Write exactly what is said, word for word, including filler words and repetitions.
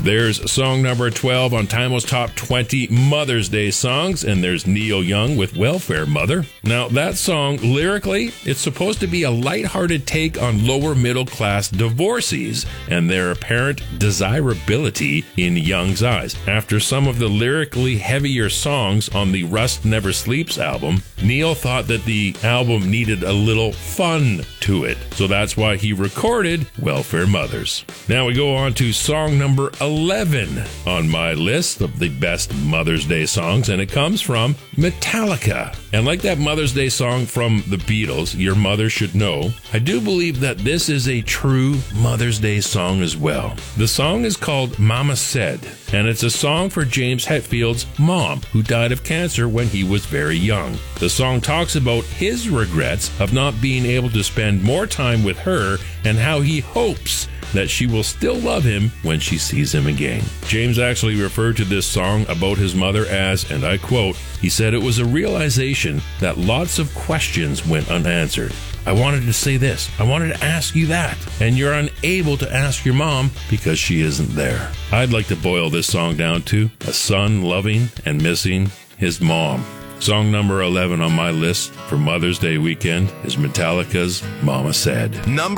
There's song number twelve on Timeless Top twenty Mother's Day songs, and there's Neil Young with Welfare Mother. Now, that song, lyrically, it's supposed to be a lighthearted take on lower middle class divorcees and their apparent desirability in Young's eyes. After some of the lyrically heavier songs on the Rust Never Sleeps album, Neil thought that the album needed a little fun to it, so that's why he recorded Welfare Mothers. Now we go on to song number eleven on my list of the best Mother's Day songs, and it comes from Metallica. And like that Mother's Day song from the Beatles, Your Mother Should Know, I do believe that this is a true Mother's Day song as well. The song is called Mama Said, and it's a song for James Hetfield's mom, who died of cancer when he was very young. The song talks about his regrets of not being able to spend more time with her and how he hopes that she will still love him when she sees him again. James actually referred to this song about his mother as, and I quote, he said, "It was a realization that lots of questions went unanswered. I wanted to say this, I wanted to ask you that, and you're unable to ask your mom because she isn't there." I'd like to boil this song down to a son loving and missing his mom. Song number eleven on my list for Mother's Day weekend is Metallica's Mama Said. Number